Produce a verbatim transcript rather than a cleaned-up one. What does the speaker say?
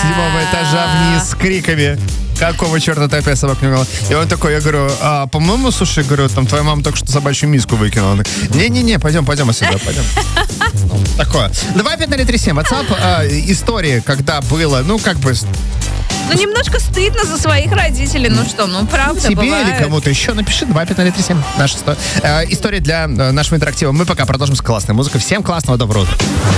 седьмого этажа вниз с криками: какого черта ты опять собак не угнала? И он такой, я говорю, а, по-моему, слушай, говорю, там твоя мама только что собачью миску выкинула. Он такой, не-не-не, пойдем, пойдем отсюда, пойдем. Ну, такое. два пять ноль три семь. WhatsApp. А, истории, когда было, ну, как бы... Ну, немножко стыдно за своих родителей. Ну что, ну, правда, Тебе бывает. или кому-то еще напиши. два пять ноль три семь. Наша история. Э, история для э, нашего интерактива. Мы пока продолжим с классной музыкой. Всем классного доброго утра.